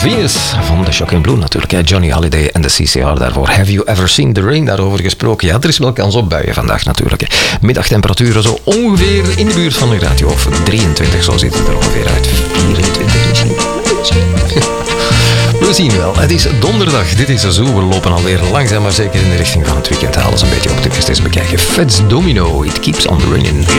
Venus van The Shocking Blue natuurlijk. Johnny Holiday en de CCR daarvoor. Have You Ever Seen the Rain? Daarover gesproken. Ja, er is wel kans op buien vandaag natuurlijk. Middagtemperaturen zo ongeveer in de buurt van de radio. Of 23, zo ziet het er ongeveer uit. 24 misschien. We zien wel. Het is donderdag. Dit is Zoo. We lopen alweer langzaam maar zeker in de richting van het weekend. Halen ze een beetje optimistisch bekijken. Fats Domino. It keeps on ringing.